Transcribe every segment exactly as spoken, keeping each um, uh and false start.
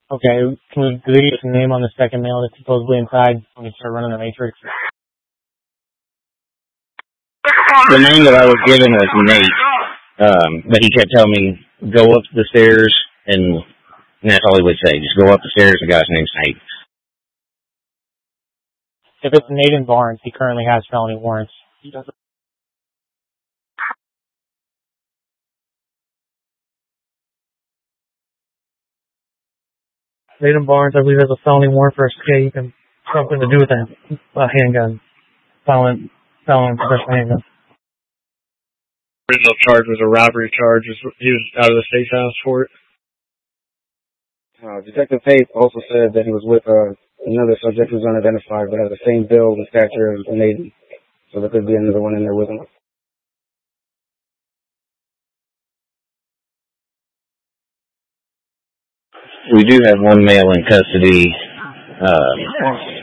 Okay, can we give you a name on the second male that's supposedly inside when we start running the matrix? The name that I was given was Nate, um, but he kept telling me, go up the stairs, and, and that's all he would say. Just go up the stairs, the guy's name's Nate. If it's Nathan Barnes, he currently has felony warrants. He doesn't. Nathan Barnes, I believe, has a felony warrant for escape and something to do with a, a handgun. Felon, felon possession handgun. Original charge was a robbery charge. He was out of the safe house for it. Uh, Detective Tate also said that he was with uh, another subject who's unidentified, but has the same build and stature as Nathan. So there could be another one in there with him. We do have one male in custody. Um,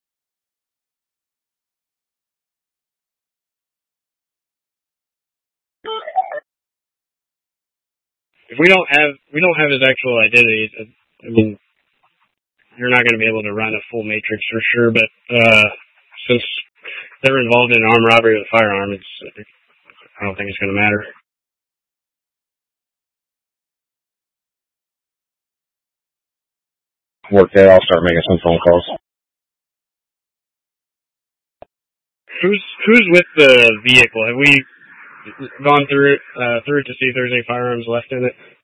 If we don't have we don't have his actual identity, I mean, you're not going to be able to run a full matrix for sure. But uh, since they're involved in an armed robbery with a firearm, it's I don't think it's going to matter. Work that. I'll start making some phone calls. Who's who's with the vehicle? Have we gone through it uh, through it to see if there's any firearms left in it?